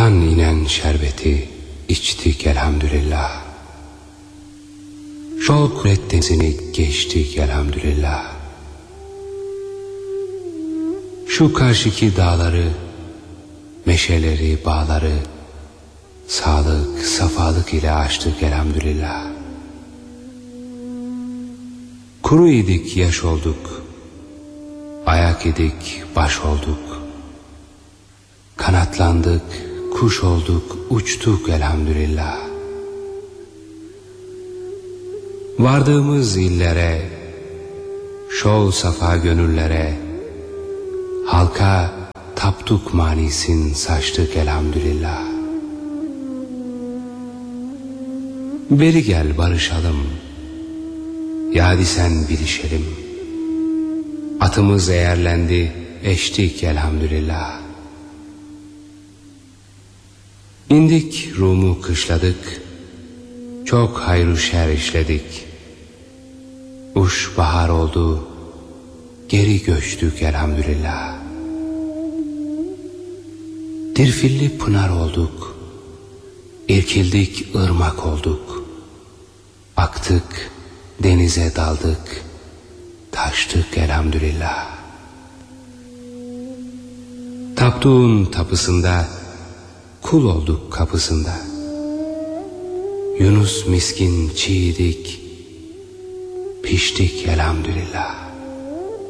Gökten inen şerbeti içtik elhamdülillah. Şol kuret denizini geçtik elhamdülillah. Şu karşıki dağları, meşeleri, bağları sağlık, safalık ile açtık elhamdülillah. Kuru idik, yaş olduk. Ayak idik, baş olduk. Kanatlandık, kuş olduk, uçtuk elhamdülillah. Vardığımız illere, şol safa gönüllere, halka taptuk manisin saçtık elhamdülillah. Beri gel barışalım, yadi sen bilişelim. Atımız eğerlendi, eştik elhamdülillah. İndik Rum'u kışladık, çok hayru şer işledik. Uş bahar oldu, geri göçtük elhamdülillah. Dirfilli pınar olduk, irkildik ırmak olduk. Aktık, denize daldık, taştık elhamdülillah. Taptuğun tapısında, kul olduk kapısında. Yunus miskin çiğdik, piştik elhamdülillah.